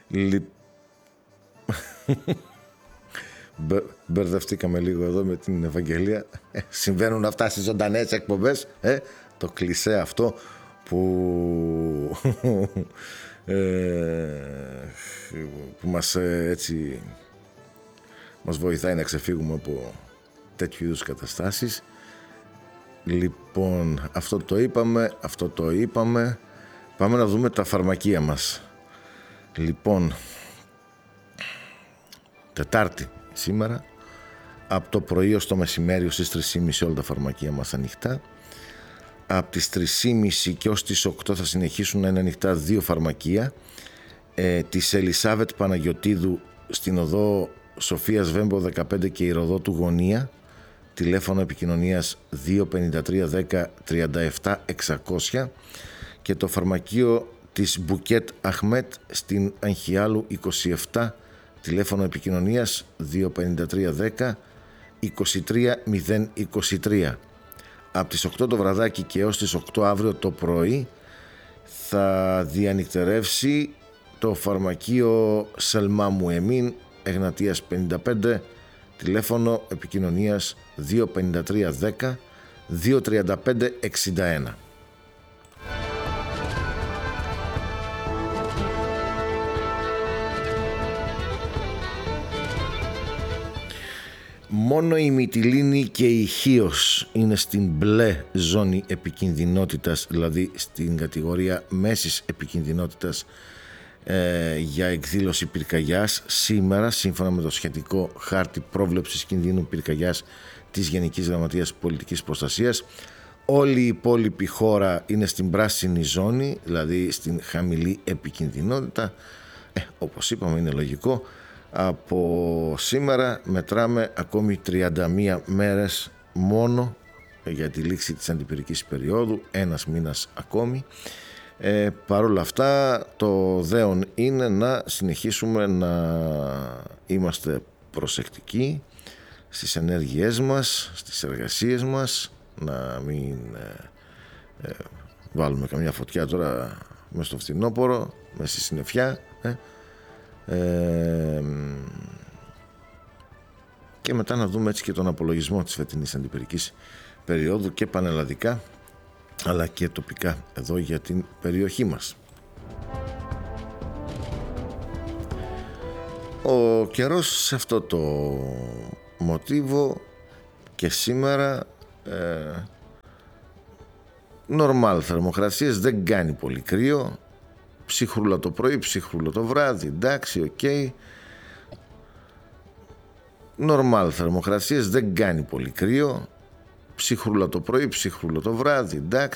Μπερδευτήκαμε λίγο εδώ με την Ευαγγελία. Συμβαίνουν αυτά στις ζωντανές εκπομπές. Το κλισέ αυτό που μας έτσι μας βοηθάει να ξεφύγουμε από τέτοιου είδους καταστάσεις. Λοιπόν, αυτό το είπαμε. Πάμε να δούμε τα φαρμακεία μας. Λοιπόν, Τετάρτη σήμερα, από το πρωί ως το μεσημέρι ως τις 3.30 όλα τα φαρμακεία μας ανοιχτά. Από τις 3.30 και ως τις 8 θα συνεχίσουν να είναι ανοιχτά 2 φαρμακεία. Της Ελισάβετ Παναγιωτίδου στην οδό Σοφίας Βέμπο 15 και η Ροδότου Γωνία. Τηλέφωνο επικοινωνίας 253 10 37 600. Και το φαρμακείο της Μπουκέτ Αχμέτ στην Αγχιάλου 27. Τηλέφωνο επικοινωνίας 253 10 23 023. Από τις 8 το βραδάκι και έως τις 8 αύριο το πρωί θα διανυκτερεύσει το φαρμακείο Σελμά Μουεμίν Εγνατίας 55. Τηλέφωνο επικοινωνίας 253 10 235 61. Μόνο η Μυτιλήνη και η Χίος είναι στην μπλε ζώνη επικινδυνότητας, δηλαδή στην κατηγορία μέσης επικινδυνότητας για εκδήλωση πυρκαγιάς. Σήμερα, σύμφωνα με το σχετικό χάρτη πρόβλεψης κινδύνου πυρκαγιάς της Γενικής Γραμματείας Πολιτικής Προστασίας, όλη η υπόλοιπη χώρα είναι στην πράσινη ζώνη, δηλαδή στην χαμηλή επικινδυνότητα. Όπως είπαμε, είναι λογικό. Από σήμερα μετράμε ακόμη 31 μέρες μόνο για τη λήξη της αντιπυρικής περίοδου, ένας μήνας ακόμη. Παρ' όλα αυτά το δέον είναι να συνεχίσουμε να είμαστε προσεκτικοί στις ενέργειές μας, στις εργασίες μας, να μην βάλουμε καμιά φωτιά τώρα μες στο φθινόπωρο, μες στη συννεφιά, και μετά να δούμε έτσι και τον απολογισμό της φετινής αντιπυρικής περίοδου και πανελλαδικά αλλά και τοπικά εδώ για την περιοχή μας. Ο καιρός σε αυτό το μοτίβο και σήμερα νορμάλ θερμοκρασίες, δεν κάνει πολύ κρύο, ψυχρούλα το πρωί, ψυχρούλα το βράδυ, εντάξει, οκ. Νορμάλ θερμοκρασίες, δεν κάνει πολύ κρύο, ψυχρούλα το πρωί, ψυχρούλα το βράδυ, εντάξει.